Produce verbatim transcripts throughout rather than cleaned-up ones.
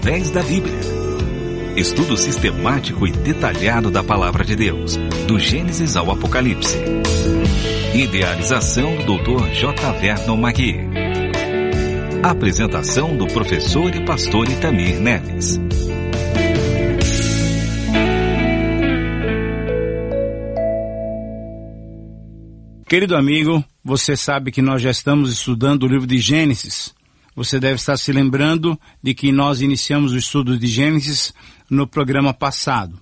Através da Bíblia. Estudo sistemático e detalhado da Palavra de Deus, do Gênesis ao Apocalipse. Idealização do doutor J. Vernon Magui. Apresentação do professor e pastor Itamir Neves. Querido amigo, você sabe que nós já estamos estudando o livro de Gênesis. Você deve estar se lembrando de que nós iniciamos o estudo de Gênesis no programa passado.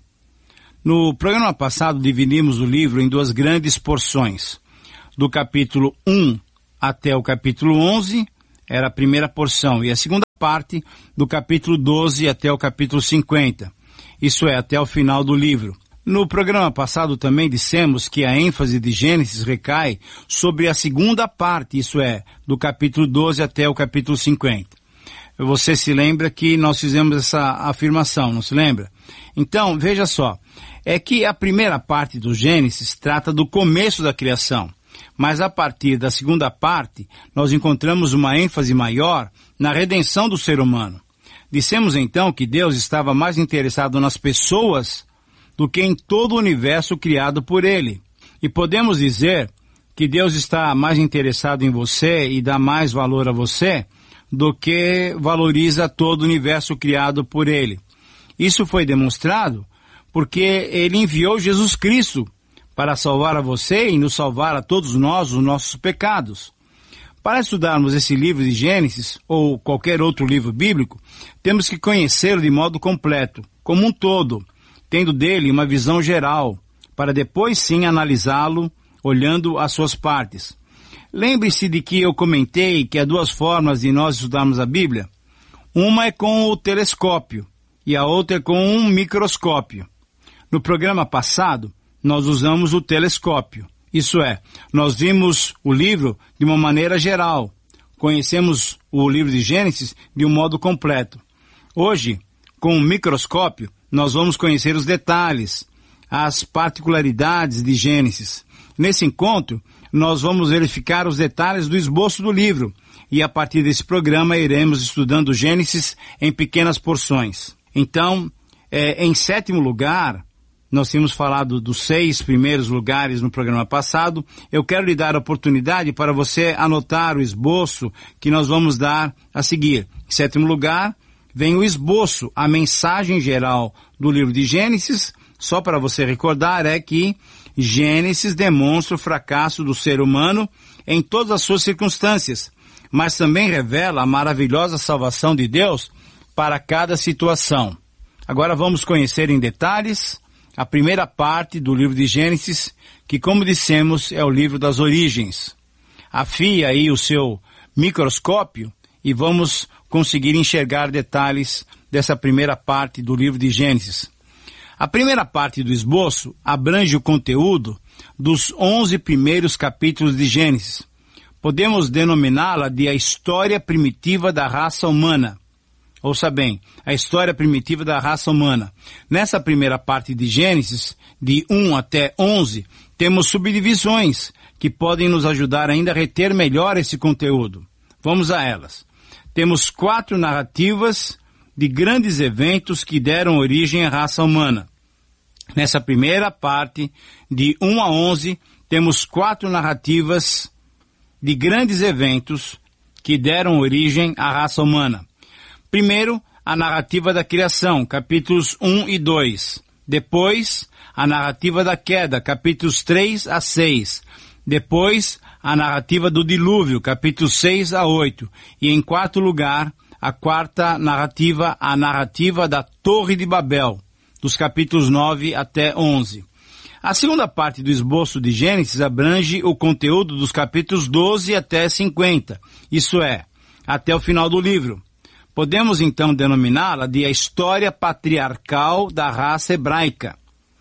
No programa passado, dividimos o livro em duas grandes porções. Do capítulo um até o capítulo onze, era a primeira porção, e a segunda parte, do capítulo doze até o capítulo cinquenta. Isso é, até o final do livro. No programa passado também dissemos que a ênfase de Gênesis recai sobre a segunda parte, isso é, do capítulo doze até o capítulo cinquenta. Você se lembra que nós fizemos essa afirmação, não se lembra? Então, veja só, é que a primeira parte do Gênesis trata do começo da criação, mas a partir da segunda parte nós encontramos uma ênfase maior na redenção do ser humano. Dissemos então que Deus estava mais interessado nas pessoas do que em todo o universo criado por Ele. E podemos dizer que Deus está mais interessado em você e dá mais valor a você do que valoriza todo o universo criado por Ele. Isso foi demonstrado porque Ele enviou Jesus Cristo para salvar a você e nos salvar a todos nós os nossos pecados. Para estudarmos esse livro de Gênesis, ou qualquer outro livro bíblico, temos que conhecê-lo de modo completo, como um todo, tendo dele uma visão geral, para depois sim analisá-lo, olhando as suas partes. Lembre-se de que eu comentei que há duas formas de nós estudarmos a Bíblia. Uma é com o telescópio, e a outra é com um microscópio. No programa passado, nós usamos o telescópio. Isso é, nós vimos o livro de uma maneira geral. Conhecemos o livro de Gênesis de um modo completo. Hoje, com o microscópio, nós vamos conhecer os detalhes, as particularidades de Gênesis. Nesse encontro, nós vamos verificar os detalhes do esboço do livro, e a partir desse programa iremos estudando Gênesis em pequenas porções. Então, é, em sétimo lugar, nós tínhamos falado dos seis primeiros lugares no programa passado. Eu quero lhe dar a oportunidade para você anotar o esboço que nós vamos dar a seguir. Em sétimo lugar, vem o esboço, a mensagem geral do livro de Gênesis. Só para você recordar, é que Gênesis demonstra o fracasso do ser humano em todas as suas circunstâncias, mas também revela a maravilhosa salvação de Deus para cada situação. Agora vamos conhecer em detalhes a primeira parte do livro de Gênesis, que, como dissemos, é o livro das origens. Afie aí o seu microscópio e vamos conseguir enxergar detalhes dessa primeira parte do livro de Gênesis. A primeira parte do esboço abrange o conteúdo dos onze primeiros capítulos de Gênesis. Podemos denominá-la de a história primitiva da raça humana. Ouça bem, a história primitiva da raça humana. Nessa primeira parte de Gênesis, de um até onze, temos subdivisões que podem nos ajudar ainda a reter melhor esse conteúdo. Vamos a elas. Temos quatro narrativas de grandes eventos que deram origem à raça humana. Nessa primeira parte, de um a onze, temos quatro narrativas de grandes eventos que deram origem à raça humana. Primeiro, a narrativa da criação, capítulos um e dois. Depois, a narrativa da queda, capítulos três a seis. Depois, a narrativa do dilúvio, capítulos seis a oito. E em quarto lugar, a quarta narrativa, a narrativa da Torre de Babel, dos capítulos nove até onze. A segunda parte do esboço de Gênesis abrange o conteúdo dos capítulos doze até cinquenta, isso é, até o final do livro. Podemos então denominá-la de a história patriarcal da raça hebraica.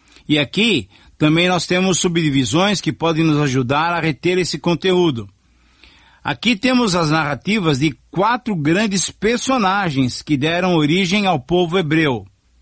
E aqui também nós temos subdivisões que podem nos ajudar a reter esse conteúdo. Aqui temos as narrativas de quatro grandes personagens que deram origem ao povo hebreu.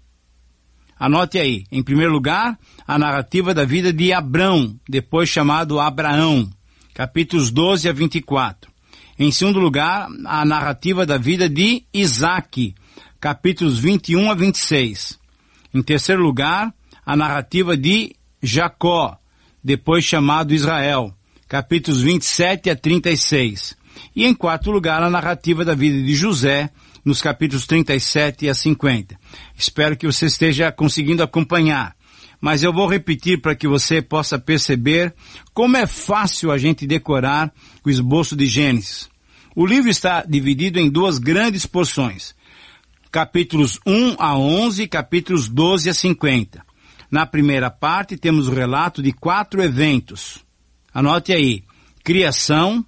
Anote aí, em primeiro lugar, a narrativa da vida de Abrão, depois chamado Abraão, capítulos doze a vinte e quatro. Em segundo lugar, a narrativa da vida de Isaque, capítulos vinte e um a vinte e seis. Em terceiro lugar, a narrativa de Jacó, depois chamado Israel, capítulos vinte e sete a trinta e seis. E em quarto lugar, a narrativa da vida de José, nos capítulos trinta e sete a cinquenta. Espero que você esteja conseguindo acompanhar, mas eu vou repetir para que você possa perceber como é fácil a gente decorar o esboço de Gênesis. O livro está dividido em duas grandes porções, capítulos um a onze e capítulos doze a cinquenta. Na primeira parte temos o relato de quatro eventos. Anote aí: criação,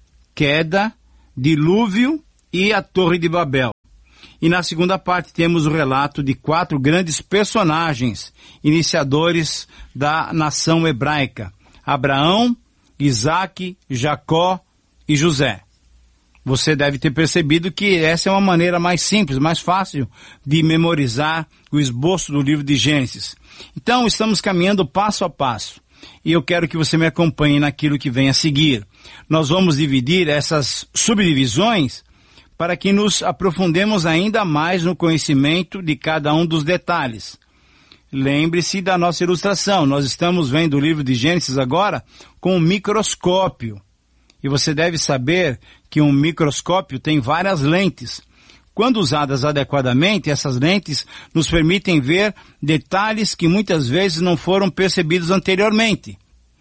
queda, dilúvio e a Torre de Babel. E na segunda parte temos o relato de quatro grandes personagens, iniciadores da nação hebraica: Abraão, Isaque, Jacó e José. Você deve ter percebido que essa é uma maneira mais simples, mais fácil de memorizar o esboço do livro de Gênesis. Então, estamos caminhando passo a passo. E eu quero que você me acompanhe naquilo que vem a seguir. Nós vamos dividir essas subdivisões para que nos aprofundemos ainda mais no conhecimento de cada um dos detalhes. Lembre-se da nossa ilustração. Nós estamos vendo o livro de Gênesis agora com um microscópio. E você deve saber que um microscópio tem várias lentes. Quando usadas adequadamente, essas lentes nos permitem ver detalhes que muitas vezes não foram percebidos anteriormente.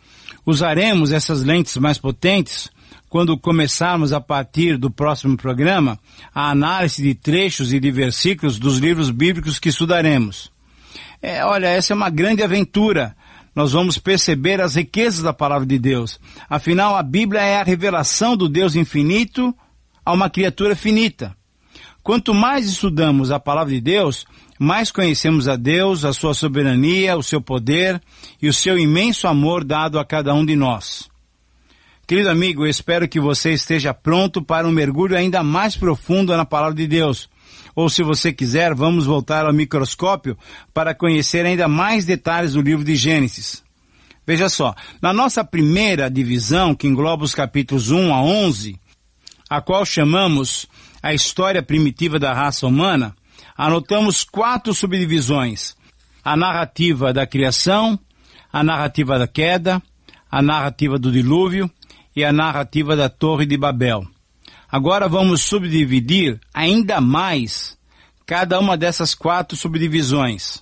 Usaremos essas lentes mais potentes quando começarmos a partir do próximo programa a análise de trechos e de versículos dos livros bíblicos que estudaremos. É, olha, essa é uma grande aventura. Nós vamos perceber as riquezas da palavra de Deus. Afinal, a Bíblia é a revelação do Deus infinito a uma criatura finita. Quanto mais estudamos a palavra de Deus, mais conhecemos a Deus, a sua soberania, o seu poder e o seu imenso amor dado a cada um de nós. Querido amigo, eu espero que você esteja pronto para um mergulho ainda mais profundo na palavra de Deus. Ou, se você quiser, vamos voltar ao microscópio para conhecer ainda mais detalhes do livro de Gênesis. Veja só, na nossa primeira divisão, que engloba os capítulos um a onze, a qual chamamos a história primitiva da raça humana, anotamos quatro subdivisões: a narrativa da criação, a narrativa da queda, a narrativa do dilúvio e a narrativa da Torre de Babel. Agora vamos subdividir ainda mais cada uma dessas quatro subdivisões.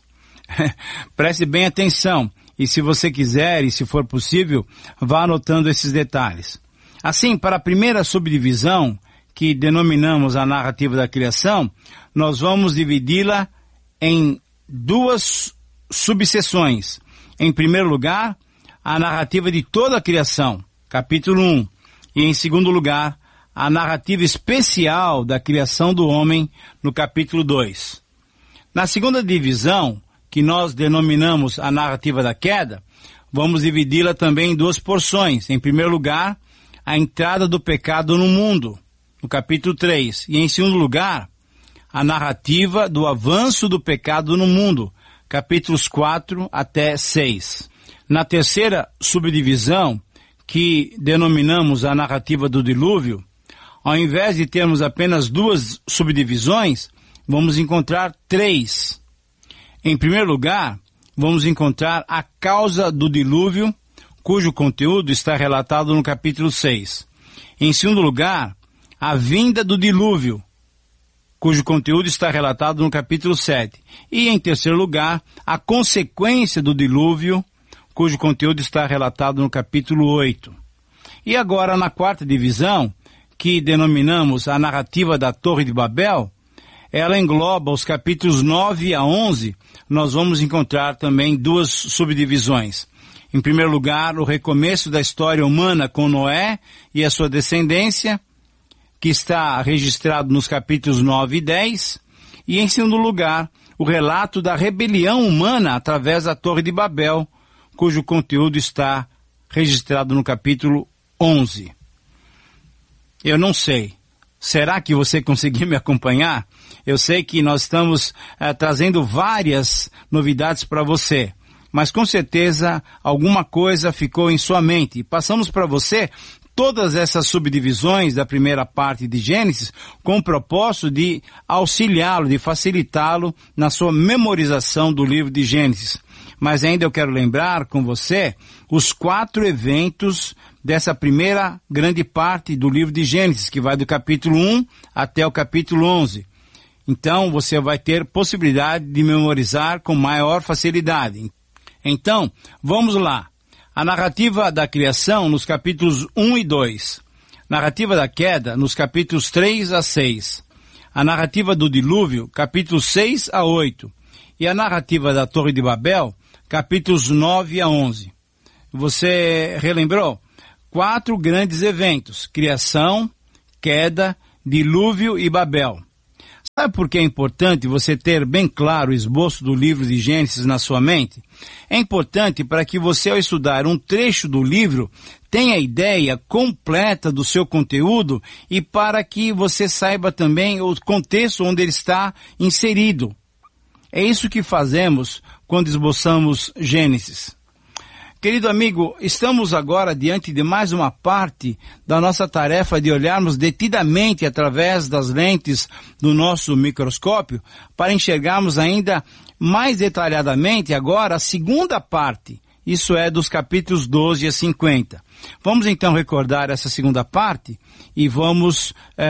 Preste bem atenção, e se você quiser e se for possível, vá anotando esses detalhes. Assim, para a primeira subdivisão, que denominamos a narrativa da criação, nós vamos dividi-la em duas subseções. Em primeiro lugar, a narrativa de toda a criação, capítulo um, e em segundo lugar, a narrativa especial da criação do homem, no capítulo dois. Na segunda divisão, que nós denominamos a narrativa da queda, vamos dividi-la também em duas porções. Em primeiro lugar, a entrada do pecado no mundo, no capítulo três. E em segundo lugar, a narrativa do avanço do pecado no mundo, capítulos quatro até seis. Na terceira subdivisão, que denominamos a narrativa do dilúvio, ao invés de termos apenas duas subdivisões, vamos encontrar três. Em primeiro lugar, vamos encontrar a causa do dilúvio, cujo conteúdo está relatado no capítulo seis. Em segundo lugar, a vinda do dilúvio, cujo conteúdo está relatado no capítulo sete. E em terceiro lugar, a consequência do dilúvio, cujo conteúdo está relatado no capítulo oito. E agora, na quarta divisão, que denominamos a narrativa da Torre de Babel, ela engloba os capítulos nove a onze, nós vamos encontrar também duas subdivisões. Em primeiro lugar, o recomeço da história humana com Noé e a sua descendência, que está registrado nos capítulos nove e dez, e em segundo lugar, o relato da rebelião humana através da Torre de Babel, cujo conteúdo está registrado no capítulo onze. Eu não sei. Será que você conseguiu me acompanhar? Eu sei que nós estamos eh, trazendo várias novidades para você, mas com certeza alguma coisa ficou em sua mente. Passamos para você todas essas subdivisões da primeira parte de Gênesis com o propósito de auxiliá-lo, de facilitá-lo na sua memorização do livro de Gênesis. Mas ainda eu quero lembrar com você os quatro eventos dessa primeira grande parte do livro de Gênesis, que vai do capítulo um até o capítulo onze. Então você vai ter possibilidade de memorizar com maior facilidade. Então, vamos lá. A narrativa da criação nos capítulos um e dois. Narrativa da queda nos capítulos três a seis. A narrativa do dilúvio, capítulos seis a oito. E a narrativa da Torre de Babel, capítulos nove a onze. Você relembrou? Quatro grandes eventos: criação, queda, dilúvio e Babel. Sabe por que é importante você ter bem claro o esboço do livro de Gênesis na sua mente? É importante para que você, ao estudar um trecho do livro, tenha a ideia completa do seu conteúdo e para que você saiba também o contexto onde ele está inserido. É isso que fazemos quando esboçamos Gênesis. Querido amigo, estamos agora diante de mais uma parte da nossa tarefa de olharmos detidamente através das lentes do nosso microscópio para enxergarmos ainda mais detalhadamente agora a segunda parte, isso é, dos capítulos doze a cinquenta. Vamos então recordar essa segunda parte e vamos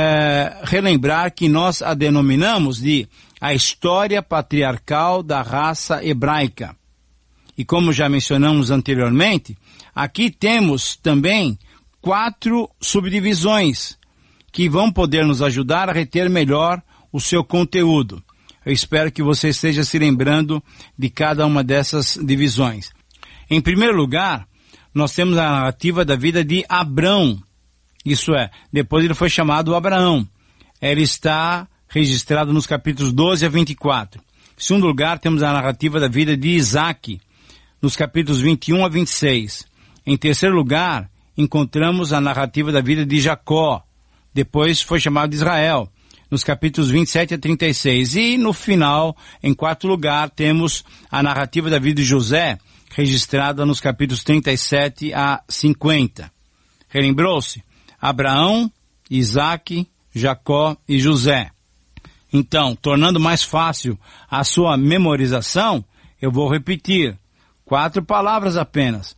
é, relembrar que nós a denominamos de a história patriarcal da raça hebraica. E como já mencionamos anteriormente, aqui temos também quatro subdivisões que vão poder nos ajudar a reter melhor o seu conteúdo. Eu espero que você esteja se lembrando de cada uma dessas divisões. Em primeiro lugar, nós temos a narrativa da vida de Abrão. Isso é, depois ele foi chamado Abraão. Ele está registrado nos capítulos doze a vinte e quatro. Em segundo lugar, temos a narrativa da vida de Isaac, nos capítulos vinte e um a vinte e seis. Em terceiro lugar, encontramos a narrativa da vida de Jacó. Depois foi chamado de Israel, nos capítulos vinte e sete a trinta e seis. E no final, em quarto lugar, temos a narrativa da vida de José, registrada nos capítulos trinta e sete a cinquenta. Relembrou-se? Abraão, Isaac, Jacó e José. Então, tornando mais fácil a sua memorização, eu vou repetir. Quatro palavras apenas.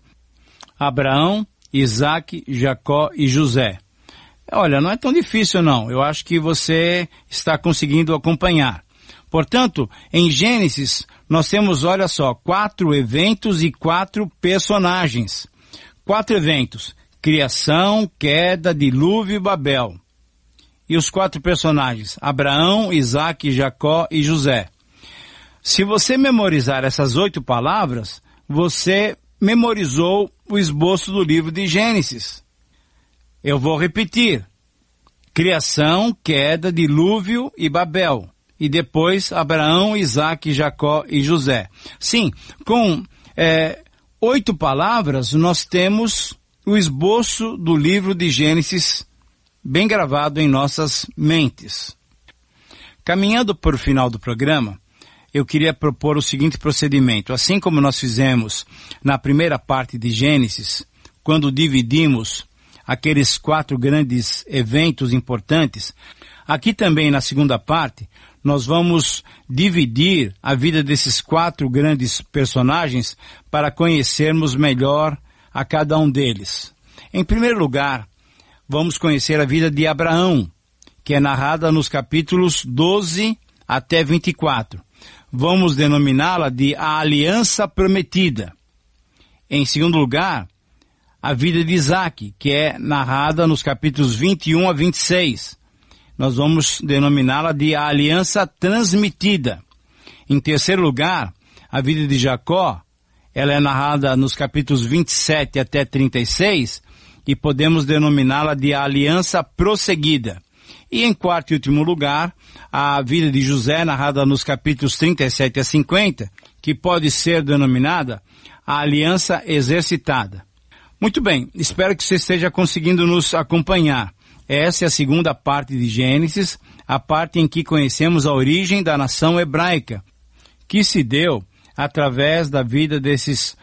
Abraão, Isaac, Jacó e José. Olha, não é tão difícil não. Eu acho que você está conseguindo acompanhar. Portanto, em Gênesis, nós temos, olha só, quatro eventos e quatro personagens. Quatro eventos: criação, queda, dilúvio e Babel. E os quatro personagens: Abraão, Isaac, Jacó e José. Se você memorizar essas oito palavras, você memorizou o esboço do livro de Gênesis. Eu vou repetir: criação, queda, dilúvio e Babel. E depois Abraão, Isaac, Jacó e José. Sim, com é, oito palavras nós temos o esboço do livro de Gênesis bem gravado em nossas mentes. Caminhando para o final do programa, eu queria propor o seguinte procedimento. Assim como nós fizemos na primeira parte de Gênesis, quando dividimos aqueles quatro grandes eventos importantes, aqui também na segunda parte, nós vamos dividir a vida desses quatro grandes personagens para conhecermos melhor a cada um deles. Em primeiro lugar, vamos conhecer a vida de Abraão, que é narrada nos capítulos doze até vinte e quatro. Vamos denominá-la de a Aliança Prometida. Em segundo lugar, a vida de Isaac, que é narrada nos capítulos vinte e um a vinte e seis. Nós vamos denominá-la de a Aliança Transmitida. Em terceiro lugar, a vida de Jacó, ela é narrada nos capítulos vinte e sete até trinta e seis, e podemos denominá-la de a Aliança Prosseguida. E em quarto e último lugar, a vida de José, narrada nos capítulos trinta e sete a cinquenta, que pode ser denominada a Aliança Exercitada. Muito bem, espero que você esteja conseguindo nos acompanhar. Essa é a segunda parte de Gênesis, a parte em que conhecemos a origem da nação hebraica, que se deu através da vida desses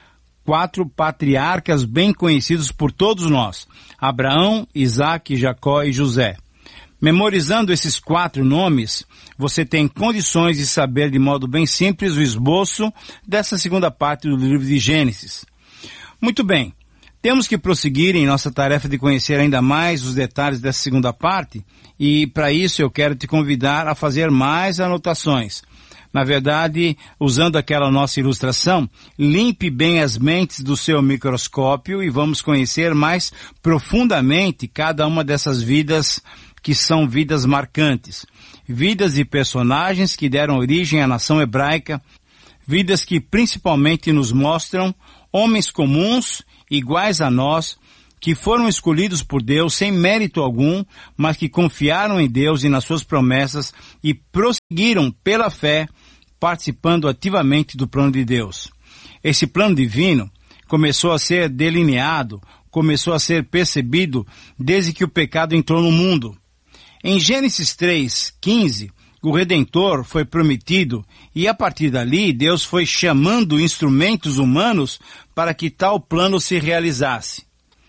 quatro patriarcas bem conhecidos por todos nós: Abraão, Isaque, Jacó e José. Memorizando esses quatro nomes, você tem condições de saber de modo bem simples o esboço dessa segunda parte do livro de Gênesis. Muito bem, temos que prosseguir em nossa tarefa de conhecer ainda mais os detalhes dessa segunda parte, e para isso eu quero te convidar a fazer mais anotações. Na verdade, usando aquela nossa ilustração, limpe bem as mentes do seu microscópio e vamos conhecer mais profundamente cada uma dessas vidas que são vidas marcantes. Vidas de personagens que deram origem à nação hebraica, vidas que principalmente nos mostram homens comuns, iguais a nós, que foram escolhidos por Deus sem mérito algum, mas que confiaram em Deus e nas suas promessas e prosseguiram pela fé, participando ativamente do plano de Deus. Esse plano divino começou a ser delineado, começou a ser percebido desde que o pecado entrou no mundo. Em Gênesis três, quinze, o Redentor foi prometido e a partir dali Deus foi chamando instrumentos humanos para que tal plano se realizasse.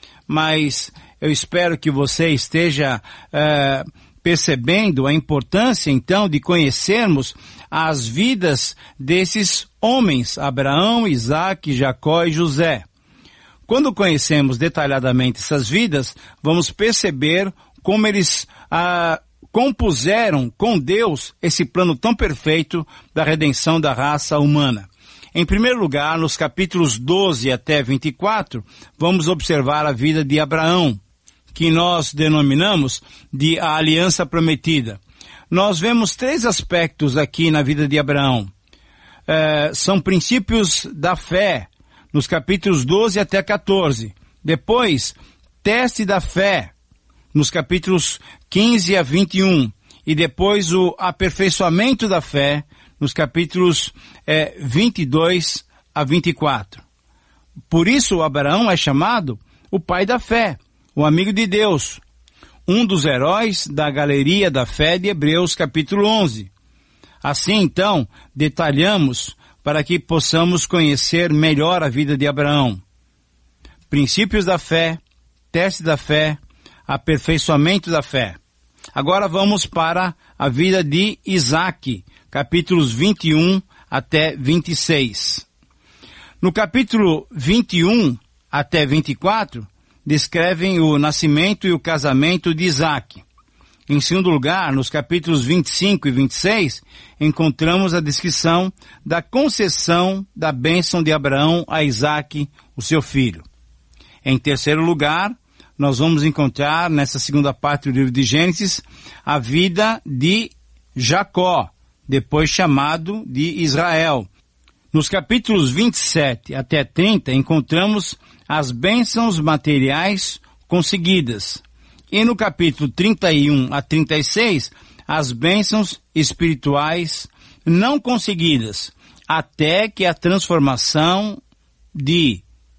Mas eu espero que você esteja uh, percebendo a importância então de conhecermos as vidas desses homens, Abraão, Isaque, Jacó e José. Quando conhecemos detalhadamente essas vidas, vamos perceber como eles ah, compuseram com Deus esse plano tão perfeito da redenção da raça humana. Em primeiro lugar, nos capítulos doze até vinte e quatro, vamos observar a vida de Abraão, que nós denominamos de a aliança prometida. Nós vemos três aspectos aqui na vida de Abraão. É, são princípios da fé, nos capítulos doze até quatorze. Depois, teste da fé, nos capítulos quinze a vinte e um. E depois o aperfeiçoamento da fé, nos capítulos é, vinte e dois a vinte e quatro. Por isso, Abraão é chamado o pai da fé, o amigo de Deus, um dos heróis da galeria da fé de Hebreus, capítulo onze. Assim, então, detalhamos para que possamos conhecer melhor a vida de Abraão. Princípios da fé, teste da fé, aperfeiçoamento da fé. Agora vamos para a vida de Isaque, capítulos vinte e um até vinte e seis. No capítulo vinte e um até vinte e quatro, descrevem o nascimento e o casamento de Isaque. Em segundo lugar, nos capítulos vinte e cinco e vinte e seis, encontramos a descrição da concessão da bênção de Abraão a Isaque, o seu filho. Em terceiro lugar, nós vamos encontrar, nessa segunda parte do livro de Gênesis, a vida de Jacó, depois chamado de Israel. Nos capítulos vinte e sete até trinta, encontramos as bênçãos materiais conseguidas. E no capítulo trinta e um a trinta e seis, as bênçãos espirituais não conseguidas, até que a transformação de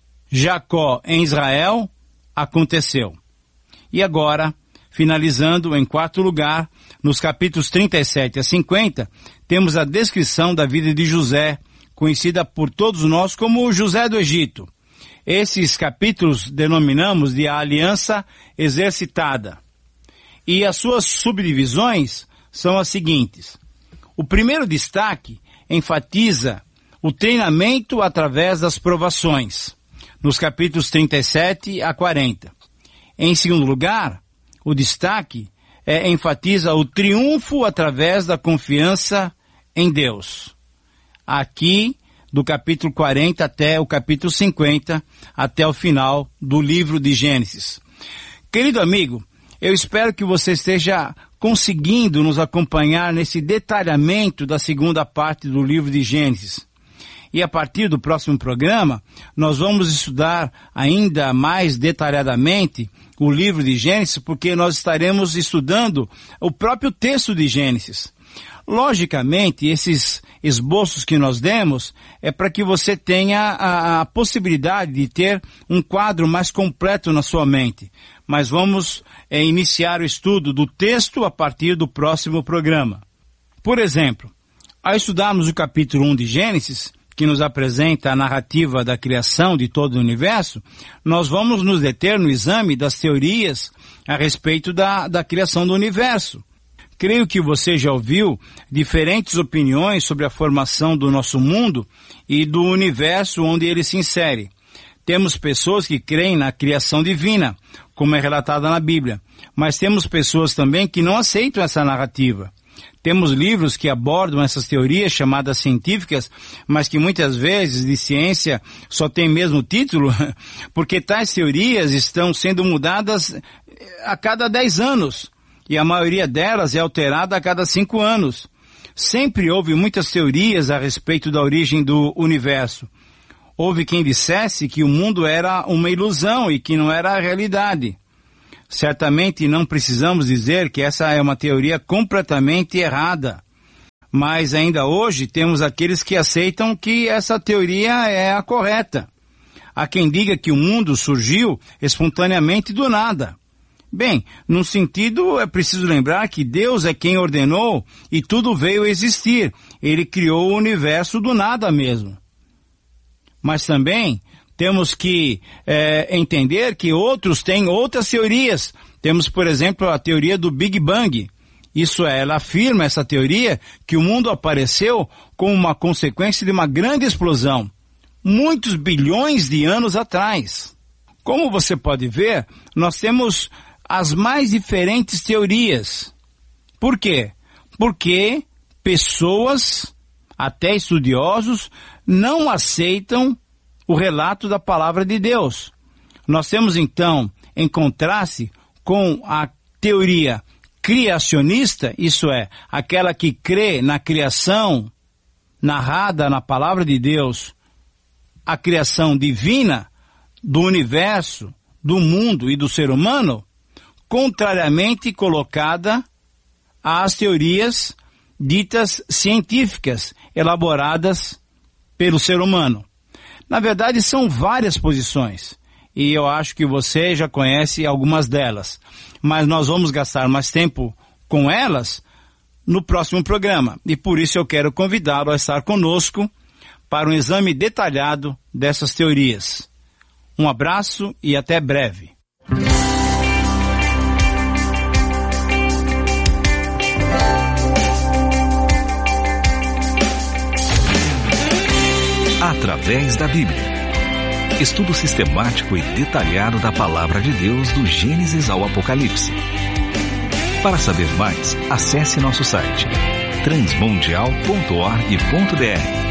Jacó em Israel aconteceu. E agora, finalizando em quarto lugar, nos capítulos trinta e sete a cinquenta, temos a descrição da vida de José, conhecida por todos nós como José do Egito. Esses capítulos denominamos de a aliança exercitada. E as suas subdivisões são as seguintes. O primeiro destaque enfatiza o treinamento através das provações, nos capítulos trinta e sete a quarenta. Em segundo lugar, o destaque é, enfatiza o triunfo através da confiança em Deus. Aqui, do capítulo quarenta até o capítulo cinquenta, até o final do livro de Gênesis. Querido amigo, eu espero que você esteja conseguindo nos acompanhar nesse detalhamento da segunda parte do livro de Gênesis. E a partir do próximo programa, nós vamos estudar ainda mais detalhadamente o livro de Gênesis, porque nós estaremos estudando o próprio texto de Gênesis. Logicamente, esses esboços que nós demos é para que você tenha a, a possibilidade de ter um quadro mais completo na sua mente. Mas vamos é, iniciar o estudo do texto a partir do próximo programa. Por exemplo, ao estudarmos o capítulo um de Gênesis, que nos apresenta a narrativa da criação de todo o universo, nós vamos nos deter no exame das teorias a respeito da, da criação do universo. Creio que você já ouviu diferentes opiniões sobre a formação do nosso mundo e do universo onde ele se insere. Temos pessoas que creem na criação divina, como é relatada na Bíblia, mas temos pessoas também que não aceitam essa narrativa. Temos livros que abordam essas teorias chamadas científicas, mas que muitas vezes de ciência só tem mesmo título, porque tais teorias estão sendo mudadas a cada dez anos. E a maioria delas é alterada a cada cinco anos. Sempre houve muitas teorias a respeito da origem do universo. Houve quem dissesse que o mundo era uma ilusão e que não era a realidade. Certamente não precisamos dizer que essa é uma teoria completamente errada. Mas ainda hoje temos aqueles que aceitam que essa teoria é a correta. Há quem diga que o mundo surgiu espontaneamente do nada. Bem, num sentido é preciso lembrar que Deus é quem ordenou e tudo veio a existir. Ele criou o universo do nada mesmo. Mas também temos que é, entender que outros têm outras teorias. Temos, por exemplo, a teoria do Big Bang. Isso é, ela afirma essa teoria que o mundo apareceu como uma consequência de uma grande explosão, muitos bilhões de anos atrás. Como você pode ver, nós temos as mais diferentes teorias. Por quê? Porque pessoas, até estudiosos, não aceitam o relato da palavra de Deus. Nós temos então, em contraste com a teoria criacionista, isso é, aquela que crê na criação narrada na palavra de Deus, a criação divina do universo, do mundo e do ser humano, contrariamente colocada às teorias ditas científicas, elaboradas pelo ser humano. Na verdade, são várias posições, e eu acho que você já conhece algumas delas, mas nós vamos gastar mais tempo com elas no próximo programa, e por isso eu quero convidá-lo a estar conosco para um exame detalhado dessas teorias. Um abraço e até breve. Através da Bíblia. Estudo sistemático e detalhado da Palavra de Deus do Gênesis ao Apocalipse. Para saber mais, acesse nosso site transmundial ponto org ponto br.